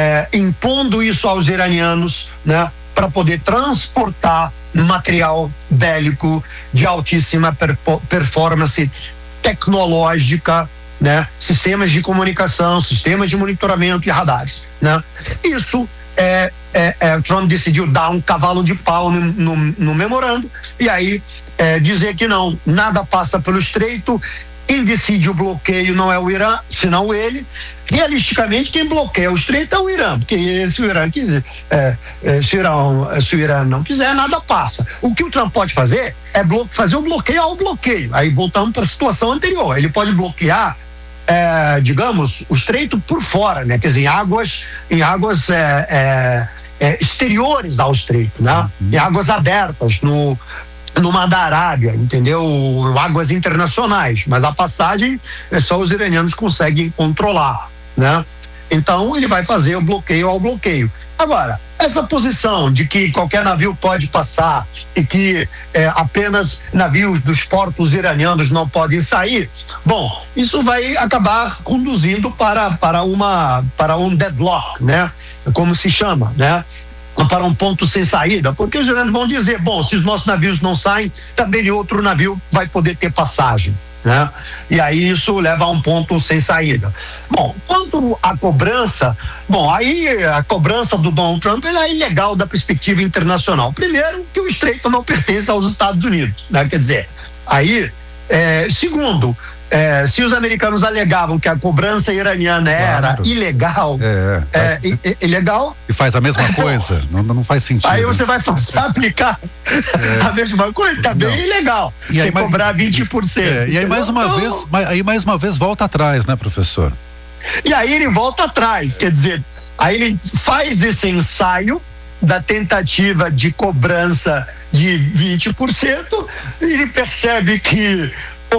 impondo isso aos iranianos, né, para poder transportar material bélico de altíssima performance tecnológica, né, sistemas de comunicação, sistemas de monitoramento e radares, né? Isso o Trump decidiu dar um cavalo de pau no memorando e aí dizer que não, nada passa pelo estreito. Quem decide o bloqueio não é o Irã, senão ele. Realisticamente, quem bloqueia o estreito é o Irã, porque se o Irã quiser, se o Irã não quiser, nada passa. O que o Trump pode fazer é fazer o bloqueio ao bloqueio. Aí voltamos para a situação anterior. Ele pode bloquear, digamos, o estreito por fora, né? Quer dizer, em águas exteriores ao estreito, né? Em águas abertas, no Mar da Arábia, entendeu? Águas internacionais, mas a passagem só os iranianos conseguem controlar, né? Então ele vai fazer o bloqueio ao bloqueio. Agora, essa posição de que qualquer navio pode passar e que apenas navios dos portos iranianos não podem sair, bom, isso vai acabar conduzindo para um deadlock, né? Como se chama, né? Para um ponto sem saída, porque os iranianos vão dizer, bom, se os nossos navios não saem, também outro navio vai poder ter passagem, né? E aí isso leva a um ponto sem saída. Bom, quanto à cobrança, aí a cobrança do Donald Trump é ilegal da perspectiva internacional. Primeiro, que o estreito não pertence aos Estados Unidos, né? Quer dizer, aí, segundo, se os americanos alegavam que a cobrança iraniana era ilegal, ilegal. E faz a mesma coisa, não faz sentido. Aí você vai aplicar a mesma coisa, tá bem ilegal. E aí, cobrar 20%. E aí mais uma vez volta atrás, né, professor? E aí ele volta atrás, quer dizer, aí ele faz esse ensaio da tentativa de cobrança de 20%, e ele percebe que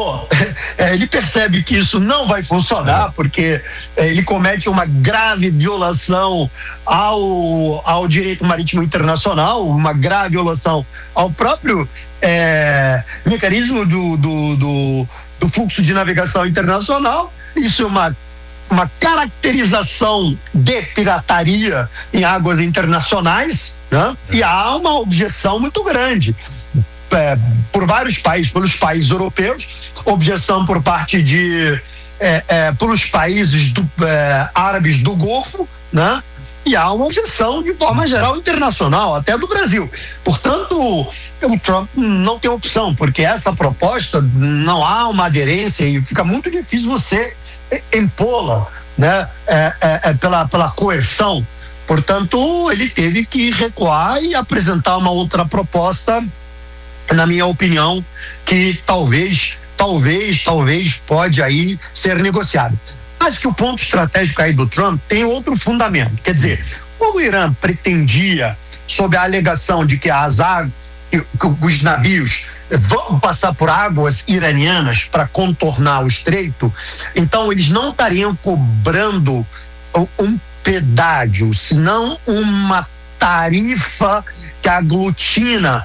isso não vai funcionar, porque ele comete uma grave violação ao direito marítimo internacional, uma grave violação ao próprio mecanismo do fluxo de navegação internacional. Isso é uma caracterização de pirataria em águas internacionais, né? E há uma objeção muito grande por vários países, pelos países europeus, objeção por parte pelos países árabes do Golfo, né? E há uma objeção de forma geral internacional, até do Brasil. Portanto, o Trump não tem opção, porque essa proposta não há uma aderência e fica muito difícil você impô-la, né? Pela coerção. Portanto, ele teve que recuar e apresentar uma outra proposta, na minha opinião, que talvez pode aí ser negociado. Acho que o ponto estratégico aí do Trump tem outro fundamento. Quer dizer, como o Irã pretendia, sob a alegação de que os navios vão passar por águas iranianas para contornar o estreito, então eles não estariam cobrando um pedágio, senão uma tarifa que aglutina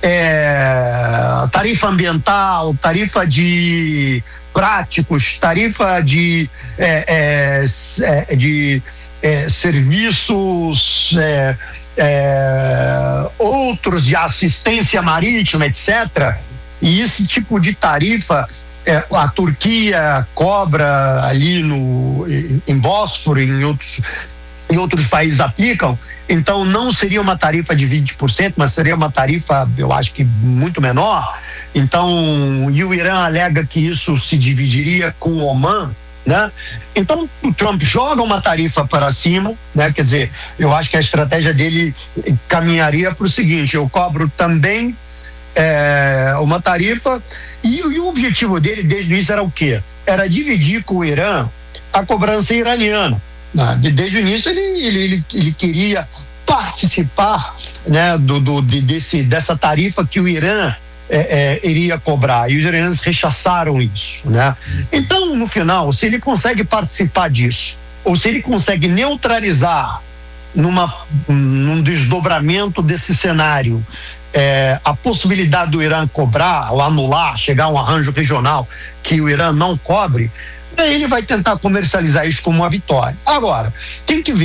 tarifa ambiental, tarifa de práticos, tarifa de serviços outros de assistência marítima, etc. E esse tipo de tarifa a Turquia cobra ali em Bósforo e em outros países aplicam. Então não seria uma tarifa de 20%, mas seria uma tarifa, eu acho que muito menor. Então, e o Irã alega que isso se dividiria com o Omã, né? Então o Trump joga uma tarifa para cima, né? Quer dizer, eu acho que a estratégia dele caminharia para o seguinte: eu cobro também uma tarifa, e o objetivo dele desde o início era o quê? Era dividir com o Irã a cobrança iraniana. Desde o início ele queria participar, né, dessa tarifa que o Irã iria cobrar, e os iranianos rechaçaram isso, né? Então, no final, se ele consegue participar disso, ou se ele consegue neutralizar num desdobramento desse cenário a possibilidade do Irã cobrar ou anular, chegar a um arranjo regional que o Irã não cobre, ele vai tentar comercializar isso como uma vitória. Agora, tem que ver